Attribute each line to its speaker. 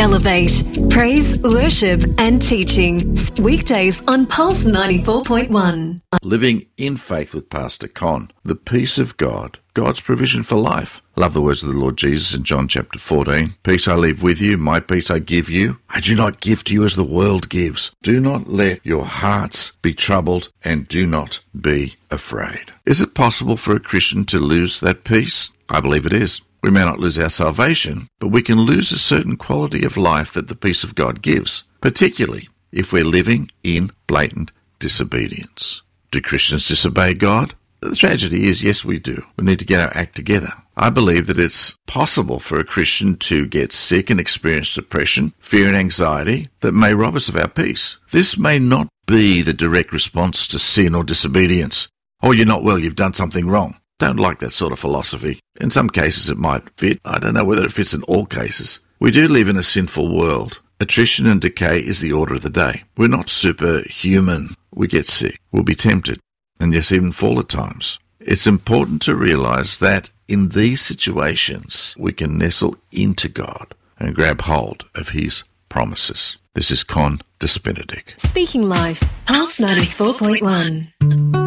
Speaker 1: Elevate. Praise, worship and teaching. Weekdays on Pulse 94.1.
Speaker 2: Living in faith with Pastor Con. The peace of God. God's provision for life. Love the words of the Lord Jesus in John chapter 14. Peace I leave with you, my peace I give you. I do not give to you as the world gives. Do not let your hearts be troubled and do not be afraid. Is it possible for a Christian to lose that peace? I believe it is. We may not lose our salvation, but we can lose a certain quality of life that the peace of God gives, particularly if we're living in blatant disobedience. Do Christians disobey God? The tragedy is, yes, we do. We need to get our act together. I believe that it's possible for a Christian to get sick and experience depression, fear and anxiety that may rob us of our peace. This may not be the direct response to sin or disobedience. Oh, you're not well, you've done something wrong. Don't like that sort of philosophy. In some cases it might fit. I don't know whether it fits in all cases. We do live in a sinful world. Attrition and decay is the order of the day. We're not superhuman. We get sick. We'll be tempted. And yes, even fall at times. It's important to realize that in these situations, we can nestle into God and grab hold of His promises. This is Con Despinadic.
Speaker 1: Speaking Life, Pulse 94.1.